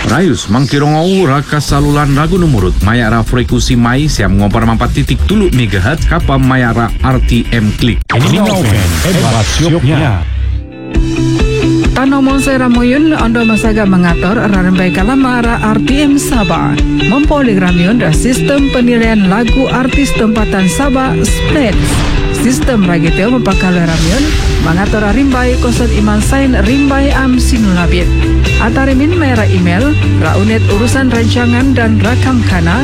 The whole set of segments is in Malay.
Rayus mangkirongau raka salulan lagu numurut mayara frekuensi mai siam ngompar 4.3 MHz kapam mayara RTM klik. Ini hebat siopnya. Tanomon saya Ramoyun ando masaga mengatur rambai kalamara RTM Sabah mempolik ramion sistem penilaian lagu artis tempatan Sabah Split. Sistem ragiteo mempakal ramion mengatur rimbai kosan iman sain rimbai am sinulabit. Atarimin merah email raunet urusan rancangan dan rakam kana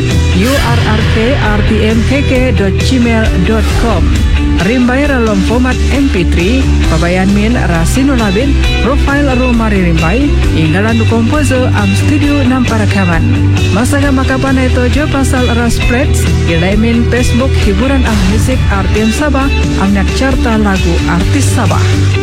urrk@rtmkk.gmail.com. Rimbai dalam format MP3, pabayan min rasinulabin, profil rumari rimbai, inggalan komposer am studio nampak rekaman. Masaga makapan itu jo pasal raspreds, ilaimin Facebook hiburan am musik RTM Sabah, am nak carta lagu artis Sabah.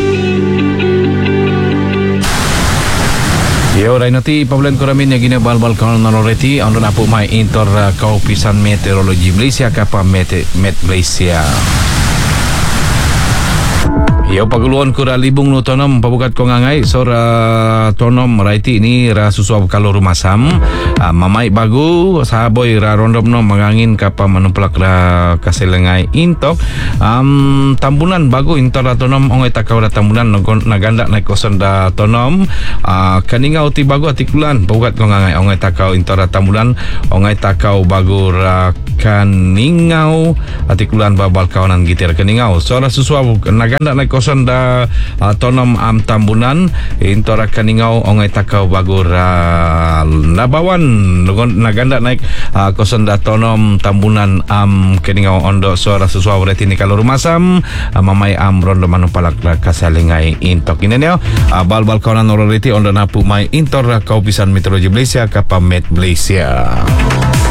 Yo rainoti pablen kuramin ya gina bal-bal kanon naroreti andon apu mai intor kau pisan meteorologi Malaysia kapa met Malaysia. Yo paguluan kura libung no tonom pabukat ko ngangai sora tonom raiti ini ra susuab kalau rumah sam mamai bagu saboy ra rondom no mangangin kapa manumplak ra kaselengai intok tambunan bagu intor ra tonom ongai takaw ra tambunan naganda naik kosan da tonom kaningau ti bagu atikulan pabukat ko ngangai ongai takaw intor ra tambunan ongai takaw bagu ra kaningau atikulan babal kawanan gitir kaningau sora susuab naganda naik sonda tonom am tambunan intora kaningau ongai takau bagur nabawan naganda naik kosonda tonom tambunan am kaningau ondo suara sesuai berarti ni kalau rumasam mamai am rondo manupalak kasalingai intok ini neo bal-bal kawanan ororiti ondo napu mai intor kau pisan meteorologi Malaysia kapamet Malaysia.